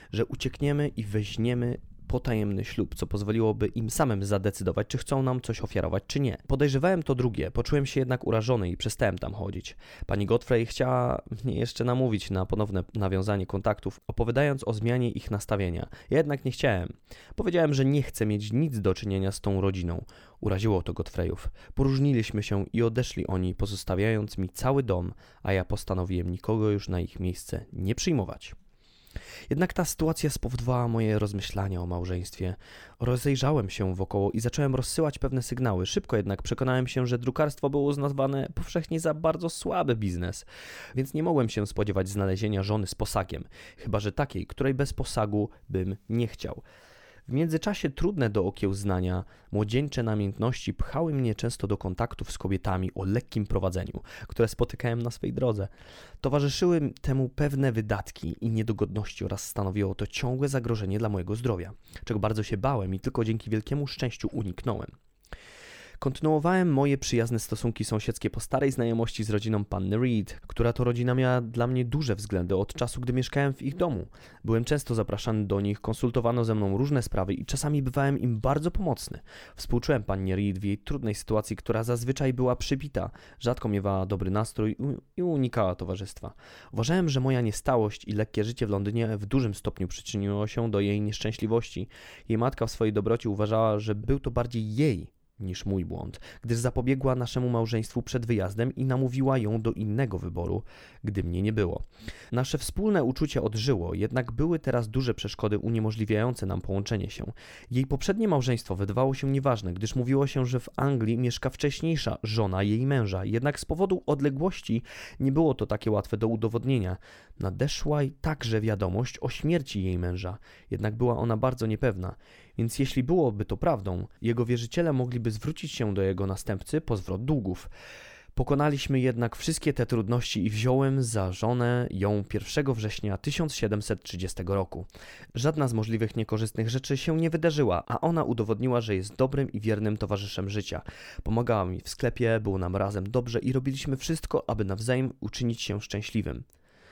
że uciekniemy i weźmiemy potajemny ślub, co pozwoliłoby im samym zadecydować, czy chcą nam coś ofiarować, czy nie. Podejrzewałem to drugie, poczułem się jednak urażony i przestałem tam chodzić. Pani Godfrey chciała mnie jeszcze namówić na ponowne nawiązanie kontaktów, opowiadając o zmianie ich nastawienia. Ja jednak nie chciałem. Powiedziałem, że nie chcę mieć nic do czynienia z tą rodziną. Uraziło to Godfreyów. Poróżniliśmy się i odeszli oni, pozostawiając mi cały dom, a ja postanowiłem nikogo już na ich miejsce nie przyjmować. Jednak ta sytuacja spowodowała moje rozmyślania o małżeństwie. Rozejrzałem się wokoło i zacząłem rozsyłać pewne sygnały. Szybko jednak przekonałem się, że drukarstwo było uznawane powszechnie za bardzo słaby biznes, więc nie mogłem się spodziewać znalezienia żony z posagiem, chyba że takiej, której bez posagu bym nie chciał. W międzyczasie trudne do okiełznania, młodzieńcze namiętności pchały mnie często do kontaktów z kobietami o lekkim prowadzeniu, które spotykałem na swej drodze. Towarzyszyły temu pewne wydatki i niedogodności oraz stanowiło to ciągłe zagrożenie dla mojego zdrowia, czego bardzo się bałem i tylko dzięki wielkiemu szczęściu uniknąłem. Kontynuowałem moje przyjazne stosunki sąsiedzkie po starej znajomości z rodziną panny Reed, która to rodzina miała dla mnie duże względy od czasu, gdy mieszkałem w ich domu. Byłem często zapraszany do nich, konsultowano ze mną różne sprawy i czasami bywałem im bardzo pomocny. Współczułem pannie Reed w jej trudnej sytuacji, która zazwyczaj była przypita, rzadko miewała dobry nastrój i unikała towarzystwa. Uważałem, że moja niestałość i lekkie życie w Londynie w dużym stopniu przyczyniło się do jej nieszczęśliwości. Jej matka w swojej dobroci uważała, że był to bardziej jej niż mój błąd, gdyż zapobiegła naszemu małżeństwu przed wyjazdem i namówiła ją do innego wyboru, gdy mnie nie było. Nasze wspólne uczucie odżyło, jednak były teraz duże przeszkody uniemożliwiające nam połączenie się. Jej poprzednie małżeństwo wydawało się nieważne, gdyż mówiło się, że w Anglii mieszka wcześniejsza żona jej męża, jednak z powodu odległości nie było to takie łatwe do udowodnienia. Nadeszła także wiadomość o śmierci jej męża, jednak była ona bardzo niepewna, więc jeśli byłoby to prawdą, jego wierzyciele mogliby zwrócić się do jego następcy po zwrot długów. Pokonaliśmy jednak wszystkie te trudności i wziąłem za żonę ją 1 września 1730 roku. Żadna z możliwych niekorzystnych rzeczy się nie wydarzyła, a ona udowodniła, że jest dobrym i wiernym towarzyszem życia. Pomagała mi w sklepie, było nam razem dobrze i robiliśmy wszystko, aby nawzajem uczynić się szczęśliwym.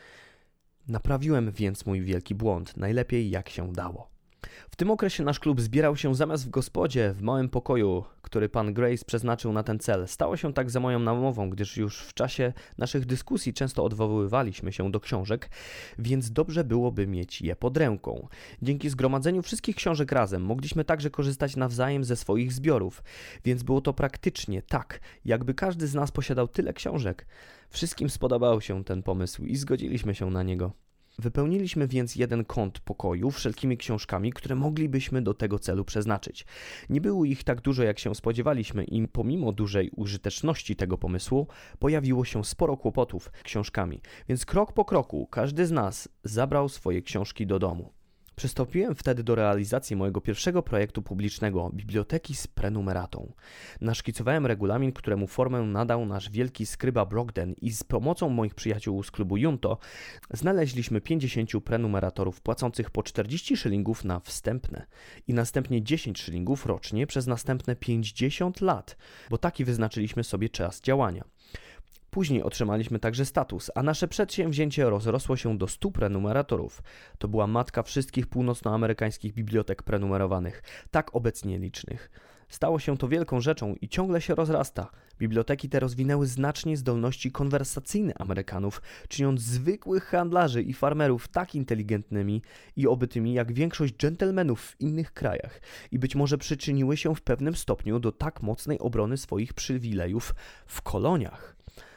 Naprawiłem więc mój wielki błąd, najlepiej jak się dało. W tym okresie nasz klub zbierał się zamiast w gospodzie, w małym pokoju, który pan Grace przeznaczył na ten cel. Stało się tak za moją namową, gdyż już w czasie naszych dyskusji często odwoływaliśmy się do książek, więc dobrze byłoby mieć je pod ręką. Dzięki zgromadzeniu wszystkich książek razem mogliśmy także korzystać nawzajem ze swoich zbiorów, więc było to praktycznie tak, jakby każdy z nas posiadał tyle książek. Wszystkim spodobał się ten pomysł i zgodziliśmy się na niego. Wypełniliśmy więc jeden kąt pokoju wszelkimi książkami, które moglibyśmy do tego celu przeznaczyć. Nie było ich tak dużo, jak się spodziewaliśmy i pomimo dużej użyteczności tego pomysłu pojawiło się sporo kłopotów książkami, więc krok po kroku każdy z nas zabrał swoje książki do domu. Przystąpiłem wtedy do realizacji mojego pierwszego projektu publicznego, biblioteki z prenumeratą. Naszkicowałem regulamin, któremu formę nadał nasz wielki skryba Brogden i z pomocą moich przyjaciół z klubu Junto znaleźliśmy 50 prenumeratorów płacących po 40 szylingów na wstępne i następnie 10 szylingów rocznie przez następne 50 lat, bo taki wyznaczyliśmy sobie czas działania. Później otrzymaliśmy także status, a nasze przedsięwzięcie rozrosło się do 100 prenumeratorów. To była matka wszystkich północnoamerykańskich bibliotek prenumerowanych, tak obecnie licznych. Stało się to wielką rzeczą i ciągle się rozrasta. Biblioteki te rozwinęły znacznie zdolności konwersacyjne Amerykanów, czyniąc zwykłych handlarzy i farmerów tak inteligentnymi i obytymi jak większość dżentelmenów w innych krajach i być może przyczyniły się w pewnym stopniu do tak mocnej obrony swoich przywilejów w koloniach.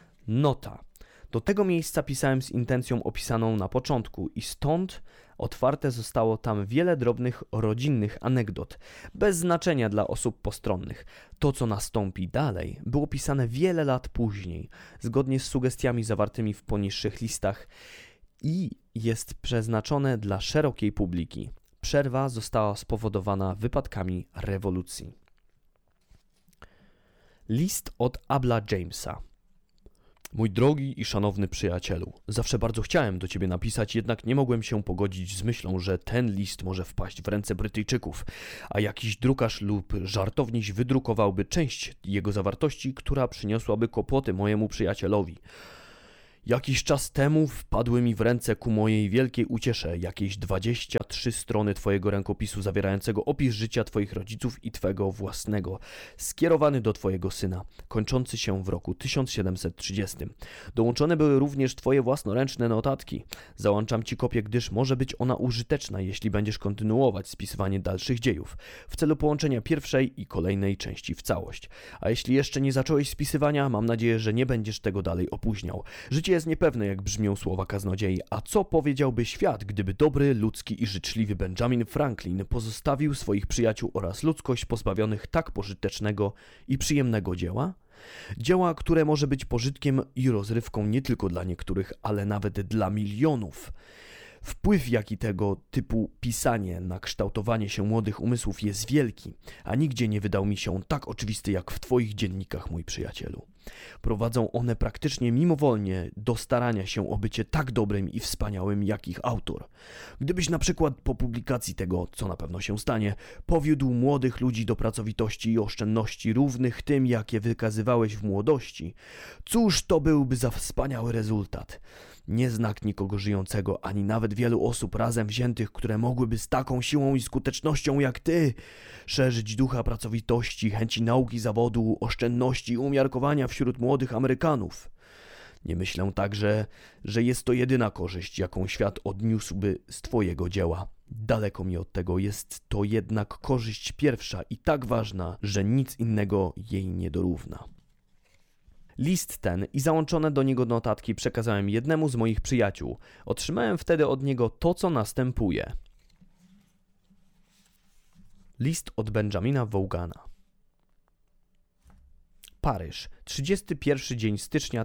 Nota. Do tego miejsca pisałem z intencją opisaną na początku i stąd otwarte zostało tam wiele drobnych, rodzinnych anegdot, bez znaczenia dla osób postronnych. To, co nastąpi dalej, było pisane wiele lat później, zgodnie z sugestiami zawartymi w poniższych listach i jest przeznaczone dla szerokiej publiki. Przerwa została spowodowana wypadkami rewolucji. List od Abla Jamesa. Mój drogi i szanowny przyjacielu, zawsze bardzo chciałem do ciebie napisać, jednak nie mogłem się pogodzić z myślą, że ten list może wpaść w ręce Brytyjczyków, a jakiś drukarz lub żartowniś wydrukowałby część jego zawartości, która przyniosłaby kłopoty mojemu przyjacielowi. Jakiś czas temu wpadły mi w ręce ku mojej wielkiej uciesze jakieś 23 strony twojego rękopisu zawierającego opis życia twoich rodziców i twego własnego, skierowany do twojego syna, kończący się w roku 1730. Dołączone były również twoje własnoręczne notatki. Załączam ci kopię, gdyż może być ona użyteczna, jeśli będziesz kontynuować spisywanie dalszych dziejów, w celu połączenia pierwszej i kolejnej części w całość. A jeśli jeszcze nie zacząłeś spisywania, mam nadzieję, że nie będziesz tego dalej opóźniał. Życie jest niepewne, jak brzmią słowa kaznodziei, a co powiedziałby świat, gdyby dobry, ludzki i życzliwy Benjamin Franklin pozostawił swoich przyjaciół oraz ludzkość pozbawionych tak pożytecznego i przyjemnego dzieła? Dzieła, które może być pożytkiem i rozrywką nie tylko dla niektórych, ale nawet dla milionów. Wpływ, jaki tego typu pisanie na kształtowanie się młodych umysłów jest wielki, a nigdzie nie wydał mi się tak oczywisty jak w twoich dziennikach, mój przyjacielu. Prowadzą one praktycznie mimowolnie do starania się o bycie tak dobrym i wspaniałym jak ich autor. Gdybyś na przykład po publikacji tego, co na pewno się stanie, powiódł młodych ludzi do pracowitości i oszczędności równych tym, jakie wykazywałeś w młodości, cóż to byłby za wspaniały rezultat. Nie znak nikogo żyjącego, ani nawet wielu osób razem wziętych, które mogłyby z taką siłą i skutecznością jak ty szerzyć ducha pracowitości, chęci nauki zawodu, oszczędności i umiarkowania wśród młodych Amerykanów. Nie myślę także, że jest to jedyna korzyść, jaką świat odniósłby z twojego dzieła. Daleko mi od tego, jest to jednak korzyść pierwsza i tak ważna, że nic innego jej nie dorówna. List ten i załączone do niego notatki przekazałem jednemu z moich przyjaciół. Otrzymałem wtedy od niego to, co następuje. List od Benjamina Vaugana. Paryż, 31 dzień stycznia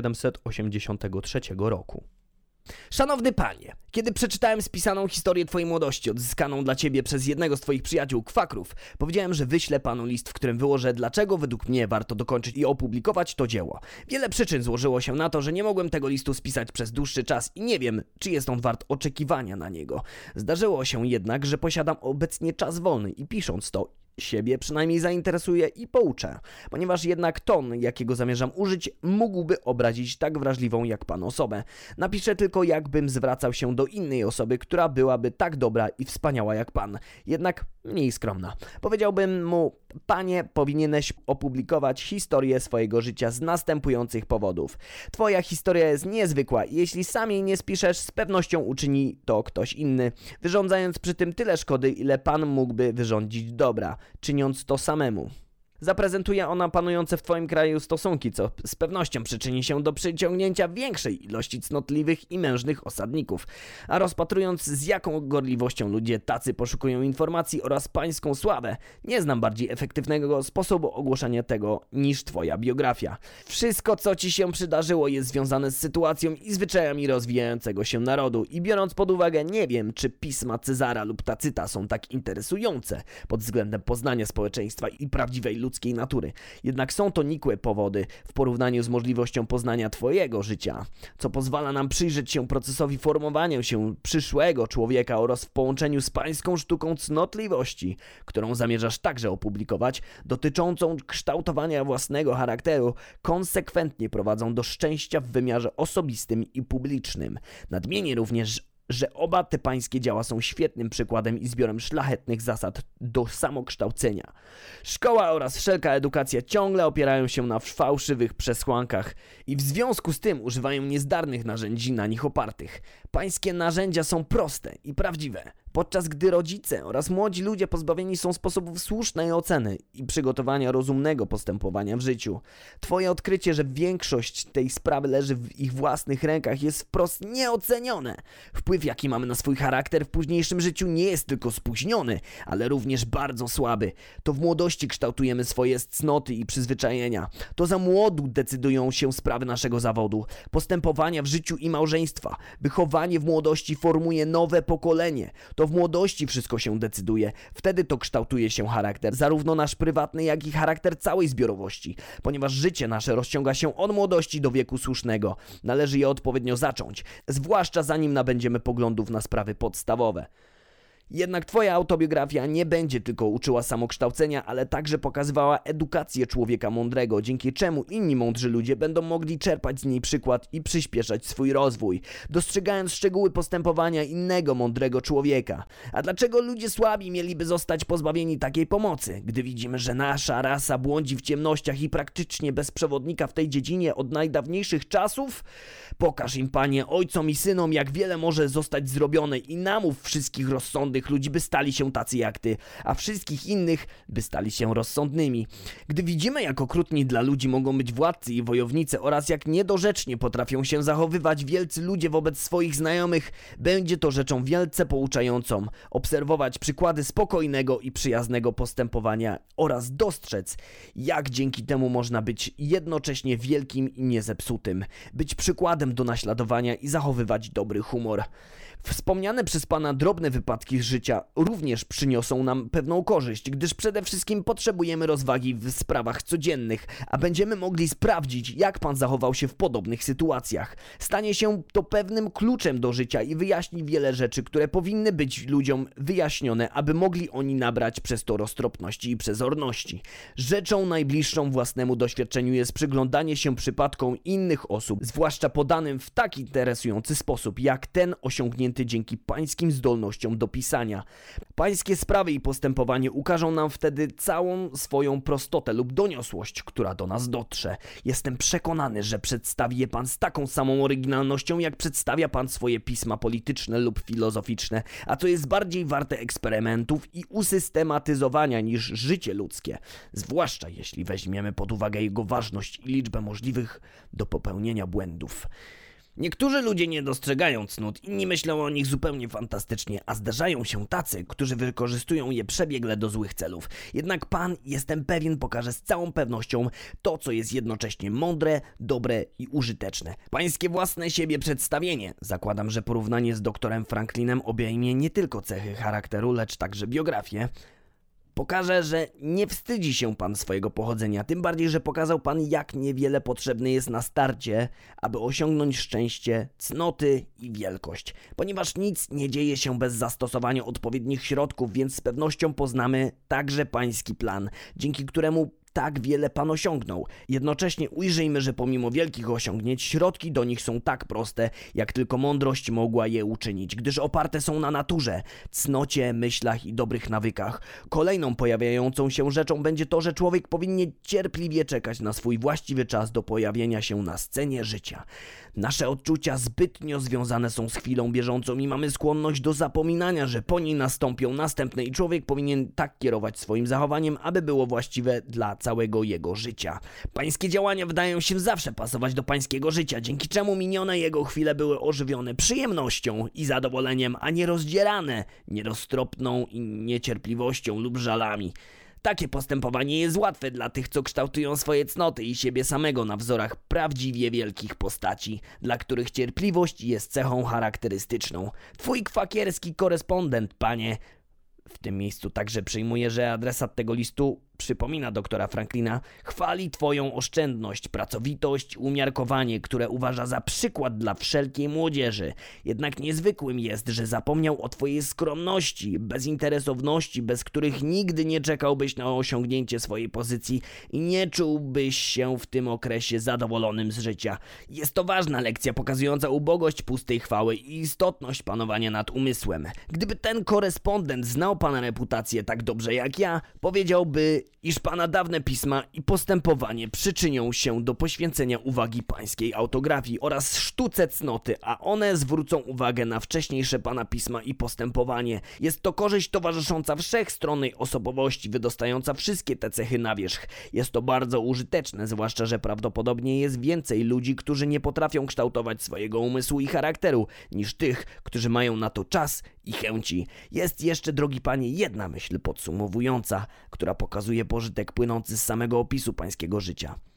1783 roku. Szanowny panie, kiedy przeczytałem spisaną historię twojej młodości, odzyskaną dla ciebie przez jednego z twoich przyjaciół kwakrów, powiedziałem, że wyślę panu list, w którym wyłożę, dlaczego według mnie warto dokończyć i opublikować to dzieło. Wiele przyczyn złożyło się na to, że nie mogłem tego listu spisać przez dłuższy czas i nie wiem, czy jest on wart oczekiwania na niego. Zdarzyło się jednak, że posiadam obecnie czas wolny i pisząc to, siebie przynajmniej zainteresuję i pouczę, ponieważ jednak ton, jakiego zamierzam użyć, mógłby obrazić tak wrażliwą jak pan osobę. Napiszę tylko, jakbym zwracał się do innej osoby, która byłaby tak dobra i wspaniała jak pan, jednak mniej skromna. Powiedziałbym mu: panie, powinieneś opublikować historię swojego życia z następujących powodów. Twoja historia jest niezwykła i jeśli sam jej nie spiszesz, z pewnością uczyni to ktoś inny, wyrządzając przy tym tyle szkody, ile pan mógłby wyrządzić dobra, czyniąc to samemu. Zaprezentuje ona panujące w twoim kraju stosunki, co z pewnością przyczyni się do przyciągnięcia większej ilości cnotliwych i mężnych osadników. A rozpatrując, z jaką gorliwością ludzie tacy poszukują informacji oraz pańską sławę, nie znam bardziej efektywnego sposobu ogłoszenia tego niż twoja biografia. Wszystko, co ci się przydarzyło, jest związane z sytuacją i zwyczajami rozwijającego się narodu i biorąc pod uwagę, nie wiem, czy pisma Cezara lub Tacyta są tak interesujące pod względem poznania społeczeństwa i prawdziwej ludzkiej natury. Jednak są to nikłe powody w porównaniu z możliwością poznania twojego życia, co pozwala nam przyjrzeć się procesowi formowania się przyszłego człowieka oraz w połączeniu z pańską sztuką cnotliwości, którą zamierzasz także opublikować, dotyczącą kształtowania własnego charakteru, konsekwentnie prowadzą do szczęścia w wymiarze osobistym i publicznym. Nadmienię również, że oba te pańskie dzieła są świetnym przykładem i zbiorem szlachetnych zasad do samokształcenia. Szkoła oraz wszelka edukacja ciągle opierają się na fałszywych przesłankach i w związku z tym używają niezdarnych narzędzi na nich opartych. Pańskie narzędzia są proste i prawdziwe, podczas gdy rodzice oraz młodzi ludzie pozbawieni są sposobów słusznej oceny i przygotowania rozumnego postępowania w życiu. Twoje odkrycie, że większość tej sprawy leży w ich własnych rękach, jest wprost nieocenione. Wpływ, jaki mamy na swój charakter w późniejszym życiu, nie jest tylko spóźniony, ale również bardzo słaby. To w młodości kształtujemy swoje cnoty i przyzwyczajenia. To za młodu decydują się sprawy naszego zawodu, postępowania w życiu i małżeństwa. Wychowanie w młodości formuje nowe pokolenie. To w młodości wszystko się decyduje. Wtedy to kształtuje się charakter, zarówno nasz prywatny, jak i charakter całej zbiorowości. Ponieważ życie nasze rozciąga się od młodości do wieku słusznego. Należy je odpowiednio zacząć, zwłaszcza zanim nabędziemy poglądów na sprawy podstawowe. Jednak twoja autobiografia nie będzie tylko uczyła samokształcenia, ale także pokazywała edukację człowieka mądrego, dzięki czemu inni mądrzy ludzie będą mogli czerpać z niej przykład i przyspieszać swój rozwój, dostrzegając szczegóły postępowania innego mądrego człowieka. A dlaczego ludzie słabi mieliby zostać pozbawieni takiej pomocy, gdy widzimy, że nasza rasa błądzi w ciemnościach i praktycznie bez przewodnika w tej dziedzinie od najdawniejszych czasów? Pokaż im, Panie, ojcom i synom, jak wiele może zostać zrobione i namów wszystkich rozsądnych ludzi, by stali się tacy jak Ty, a wszystkich innych, by stali się rozsądnymi. Gdy widzimy, jak okrutni dla ludzi mogą być władcy i wojownicy oraz jak niedorzecznie potrafią się zachowywać wielcy ludzie wobec swoich znajomych, będzie to rzeczą wielce pouczającą. Obserwować przykłady spokojnego i przyjaznego postępowania oraz dostrzec, jak dzięki temu można być jednocześnie wielkim i niezepsutym, być przykładem do naśladowania i zachowywać dobry humor. Wspomniane przez Pana drobne wypadki z życia również przyniosą nam pewną korzyść, gdyż przede wszystkim potrzebujemy rozwagi w sprawach codziennych, a będziemy mogli sprawdzić, jak Pan zachował się w podobnych sytuacjach. Stanie się to pewnym kluczem do życia i wyjaśni wiele rzeczy, które powinny być ludziom wyjaśnione, aby mogli oni nabrać przez to roztropności i przezorności. Rzeczą najbliższą własnemu doświadczeniu jest przyglądanie się przypadkom innych osób, zwłaszcza podanym w tak interesujący sposób, jak ten osiągnięty dzięki pańskim zdolnościom do pisania. Pańskie sprawy i postępowanie ukażą nam wtedy całą swoją prostotę lub doniosłość, która do nas dotrze. Jestem przekonany, że przedstawi je Pan z taką samą oryginalnością, jak przedstawia Pan swoje pisma polityczne lub filozoficzne, a co jest bardziej warte eksperymentów i usystematyzowania niż życie ludzkie, zwłaszcza jeśli weźmiemy pod uwagę jego ważność i liczbę możliwych do popełnienia błędów. Niektórzy ludzie nie dostrzegają cnót, inni myślą o nich zupełnie fantastycznie, a zdarzają się tacy, którzy wykorzystują je przebiegle do złych celów. Jednak Pan, jestem pewien, pokaże z całą pewnością to, co jest jednocześnie mądre, dobre i użyteczne. Pańskie własne siebie przedstawienie, zakładam, że porównanie z doktorem Franklinem obejmie nie tylko cechy charakteru, lecz także biografię, pokaże, że nie wstydzi się Pan swojego pochodzenia, tym bardziej, że pokazał Pan, jak niewiele potrzebne jest na starcie, aby osiągnąć szczęście, cnoty i wielkość. Ponieważ nic nie dzieje się bez zastosowania odpowiednich środków, więc z pewnością poznamy także Pański plan, dzięki któremu tak wiele Pan osiągnął. Jednocześnie ujrzyjmy, że pomimo wielkich osiągnięć, środki do nich są tak proste, jak tylko mądrość mogła je uczynić, gdyż oparte są na naturze, cnocie, myślach i dobrych nawykach. Kolejną pojawiającą się rzeczą będzie to, że człowiek powinien cierpliwie czekać na swój właściwy czas do pojawienia się na scenie życia. Nasze odczucia zbytnio związane są z chwilą bieżącą i mamy skłonność do zapominania, że po niej nastąpią następne i człowiek powinien tak kierować swoim zachowaniem, aby było właściwe dla całego jego życia. Pańskie działania wydają się zawsze pasować do pańskiego życia, dzięki czemu minione jego chwile były ożywione przyjemnością i zadowoleniem, a nie rozdzierane nieroztropną i niecierpliwością lub żalami. Takie postępowanie jest łatwe dla tych, co kształtują swoje cnoty i siebie samego na wzorach prawdziwie wielkich postaci, dla których cierpliwość jest cechą charakterystyczną. Twój kwakierski korespondent, Panie. W tym miejscu także przyjmuję, że adresat tego listu przypomina doktora Franklina, chwali Twoją oszczędność, pracowitość, umiarkowanie, które uważa za przykład dla wszelkiej młodzieży. Jednak niezwykłym jest, że zapomniał o Twojej skromności, bezinteresowności, bez których nigdy nie czekałbyś na osiągnięcie swojej pozycji i nie czułbyś się w tym okresie zadowolonym z życia. Jest to ważna lekcja pokazująca ubogość pustej chwały i istotność panowania nad umysłem. Gdyby ten korespondent znał Pana reputację tak dobrze jak ja, powiedziałby, iż Pana dawne pisma i postępowanie przyczynią się do poświęcenia uwagi pańskiej autografii oraz sztuce cnoty, a one zwrócą uwagę na wcześniejsze Pana pisma i postępowanie. Jest to korzyść towarzysząca wszechstronnej osobowości, wydostająca wszystkie te cechy na wierzch. Jest to bardzo użyteczne, zwłaszcza, że prawdopodobnie jest więcej ludzi, którzy nie potrafią kształtować swojego umysłu i charakteru, niż tych, którzy mają na to czas i chęci. Jest jeszcze, drogi Panie, jedna myśl podsumowująca, która pokazuje pożytek płynący z samego opisu pańskiego życia.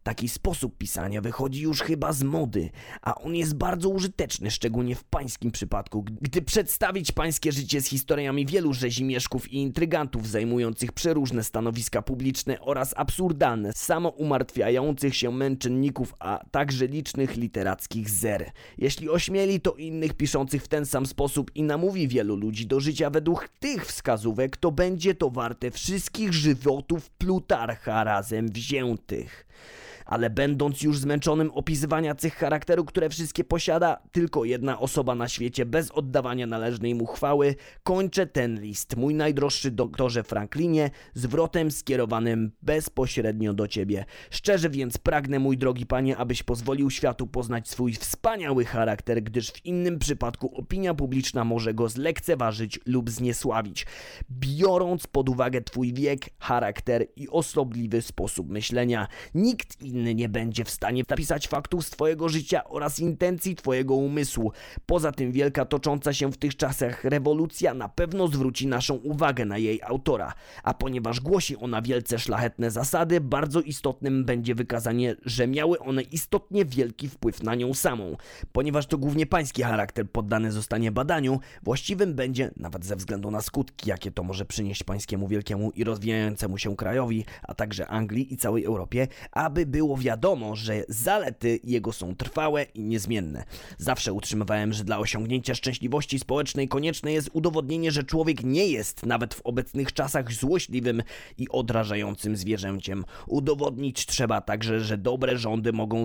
Taki sposób pisania wychodzi już chyba z mody, a on jest bardzo użyteczny, szczególnie w pańskim przypadku, gdy przedstawić pańskie życie z historiami wielu rzezimieszków i intrygantów zajmujących przeróżne stanowiska publiczne oraz absurdalne, samoumartwiających się męczenników, a także licznych literackich zer. Jeśli ośmieli to innych piszących w ten sam sposób i namówi wielu ludzi do życia według tych wskazówek, to będzie to warte wszystkich żywotów Plutarcha razem wziętych. Ale będąc już zmęczonym opisywania cech charakteru, które wszystkie posiada tylko jedna osoba na świecie bez oddawania należnej mu chwały, kończę ten list, mój najdroższy doktorze Franklinie, zwrotem skierowanym bezpośrednio do ciebie. Szczerze więc pragnę, mój drogi panie, abyś pozwolił światu poznać swój wspaniały charakter, gdyż w innym przypadku opinia publiczna może go zlekceważyć lub zniesławić. Biorąc pod uwagę twój wiek, charakter i osobliwy sposób myślenia, nikt inny nie będzie w stanie napisać faktów z twojego życia oraz intencji twojego umysłu. Poza tym wielka tocząca się w tych czasach rewolucja na pewno zwróci naszą uwagę na jej autora, a ponieważ głosi ona wielce szlachetne zasady, bardzo istotnym będzie wykazanie, że miały one istotnie wielki wpływ na nią samą. Ponieważ to głównie pański charakter poddany zostanie badaniu, właściwym będzie, nawet ze względu na skutki, jakie to może przynieść pańskiemu wielkiemu i rozwijającemu się krajowi, a także Anglii i całej Europie, aby było wiadomo, że zalety jego są trwałe i niezmienne. Zawsze utrzymywałem, że dla osiągnięcia szczęśliwości społecznej konieczne jest udowodnienie, że człowiek nie jest, nawet w obecnych czasach, złośliwym i odrażającym zwierzęciem. Udowodnić trzeba także, że dobre rządy mogą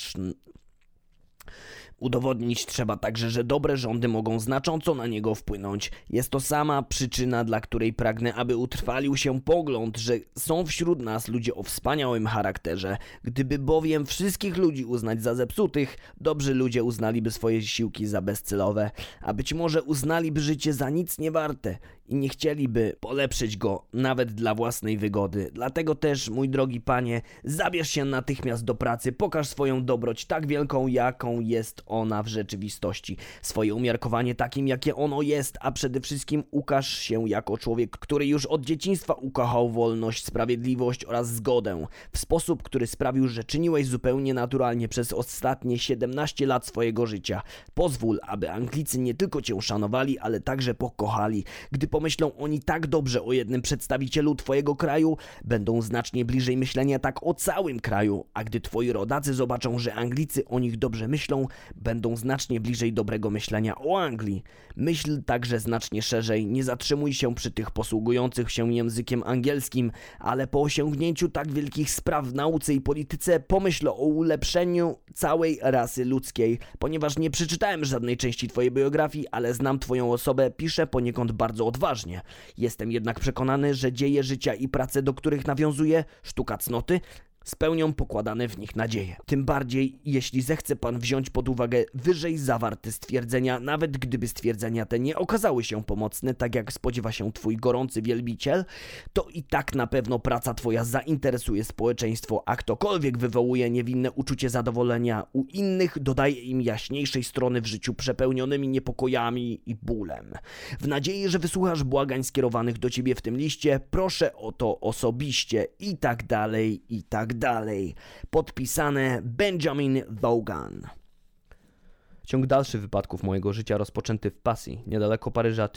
znacząco na niego wpłynąć. Jest to sama przyczyna, dla której pragnę, aby utrwalił się pogląd, że są wśród nas ludzie o wspaniałym charakterze. Gdyby bowiem wszystkich ludzi uznać za zepsutych, dobrzy ludzie uznaliby swoje siłki za bezcelowe, a być może uznaliby życie za nic nie warte i nie chcieliby polepszyć go nawet dla własnej wygody. Dlatego też, mój drogi panie, zabierz się natychmiast do pracy, pokaż swoją dobroć tak wielką, jaką jest ona w rzeczywistości, swoje umiarkowanie takim, jakie ono jest, a przede wszystkim ukaż się jako człowiek, który już od dzieciństwa ukochał wolność, sprawiedliwość oraz zgodę, w sposób, który sprawił, że czyniłeś zupełnie naturalnie przez ostatnie 17 lat swojego życia. Pozwól, aby Anglicy nie tylko cię szanowali, ale także pokochali. Gdy pomyślą oni tak dobrze o jednym przedstawicielu twojego kraju, będą znacznie bliżej myślenia tak o całym kraju, a gdy twoi rodacy zobaczą, że Anglicy o nich dobrze myślą, będą znacznie bliżej dobrego myślenia o Anglii. Myśl także znacznie szerzej, nie zatrzymuj się przy tych posługujących się językiem angielskim, ale po osiągnięciu tak wielkich spraw w nauce i polityce pomyśl o ulepszeniu całej rasy ludzkiej. Ponieważ nie przeczytałem żadnej części twojej biografii, ale znam twoją osobę, piszę poniekąd bardzo odważnie. Jestem jednak przekonany, że dzieje życia i prace, do których nawiązuje, sztuka cnoty, spełnią pokładane w nich nadzieje. Tym bardziej, jeśli zechce pan wziąć pod uwagę wyżej zawarte stwierdzenia, nawet gdyby stwierdzenia te nie okazały się pomocne, tak jak spodziewa się twój gorący wielbiciel, to i tak na pewno praca twoja zainteresuje społeczeństwo, a ktokolwiek wywołuje niewinne uczucie zadowolenia u innych, dodaje im jaśniejszej strony w życiu przepełnionymi niepokojami i bólem. W nadziei, że wysłuchasz błagań skierowanych do ciebie w tym liście, proszę o to osobiście i tak dalej, i tak dalej. Podpisane Benjamin Vaughan. Ciąg dalszy wypadków mojego życia rozpoczęty w Passy, niedaleko Paryża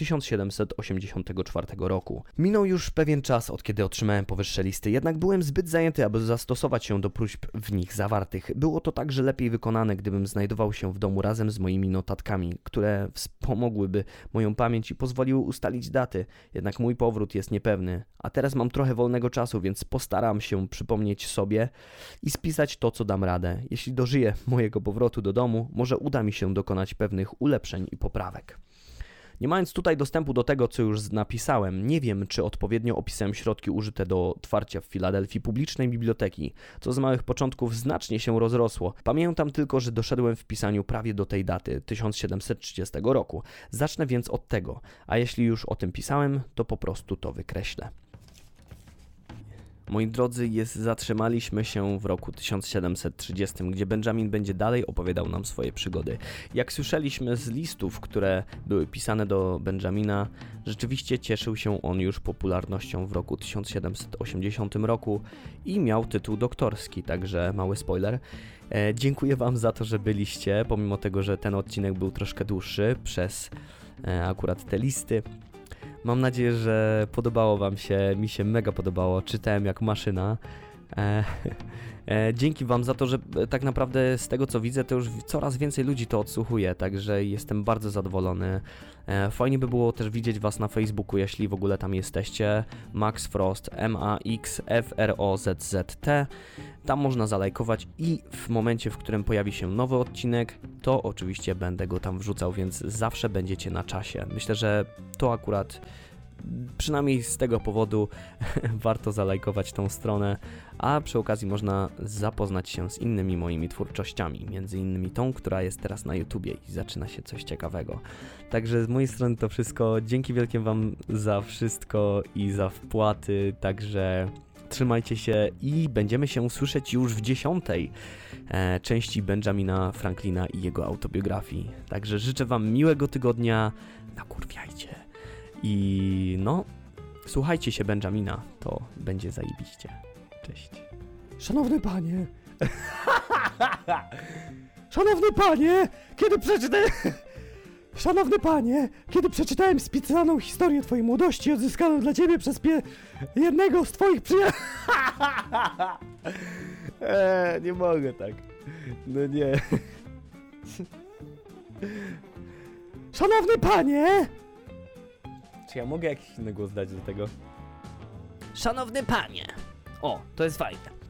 1784 roku. Minął już pewien czas, od kiedy otrzymałem powyższe listy, jednak byłem zbyt zajęty, aby zastosować się do próśb w nich zawartych. Było to także lepiej wykonane, gdybym znajdował się w domu razem z moimi notatkami, które wspomogłyby moją pamięć i pozwoliły ustalić daty. Jednak mój powrót jest niepewny, a teraz mam trochę wolnego czasu, więc postaram się przypomnieć sobie i spisać to, co dam radę. Jeśli dożyję mojego powrotu do domu, może uda mi się dokonać pewnych ulepszeń i poprawek. Nie mając tutaj dostępu do tego, co już napisałem, nie wiem, czy odpowiednio opisałem środki użyte do otwarcia w Filadelfii publicznej biblioteki, co z małych początków znacznie się rozrosło. Pamiętam tylko, że doszedłem w pisaniu prawie do tej daty, 1730 roku. Zacznę więc od tego, a jeśli już o tym pisałem, to po prostu to wykreślę. Moi drodzy, zatrzymaliśmy się w roku 1730, gdzie Benjamin będzie dalej opowiadał nam swoje przygody. Jak słyszeliśmy z listów, które były pisane do Benjamina, rzeczywiście cieszył się on już popularnością w roku 1780 roku i miał tytuł doktorski, także mały spoiler. Dziękuję wam za to, że byliście, pomimo tego, że ten odcinek był troszkę dłuższy przez akurat te listy. Mam nadzieję, że podobało wam się, mi się mega podobało, czytałem jak maszyna. Dzięki wam za to, że tak naprawdę z tego co widzę, to już coraz więcej ludzi to odsłuchuje, także jestem bardzo zadowolony. Fajnie by było też widzieć was na Facebooku, jeśli w ogóle tam jesteście. Max Frost, MaxFrozzt. Tam można zalajkować i w momencie, w którym pojawi się nowy odcinek, to oczywiście będę go tam wrzucał, więc zawsze będziecie na czasie. Myślę, że to akurat przynajmniej z tego powodu warto zalajkować tą stronę, a przy okazji można zapoznać się z innymi moimi twórczościami, między innymi tą, która jest teraz na YouTubie i zaczyna się coś ciekawego. Także z mojej strony to wszystko. Dzięki wielkie wam za wszystko i za wpłaty, także trzymajcie się i będziemy się słyszeć już w 10. części Benjamina Franklina i jego autobiografii. Także życzę wam miłego tygodnia, nakurwiajcie. I no, słuchajcie się Benjamina, to będzie zajebiście. Cześć. Szanowny panie! Szanowny panie! Kiedy przeczytałem specjalną historię twojej młodości odzyskaną dla ciebie przez jednego z twoich przyjaciół... Nie mogę tak. No nie. Szanowny panie! Czy ja mogę jakiś inny głos dać do tego? Szanowny panie. O, to jest fajne.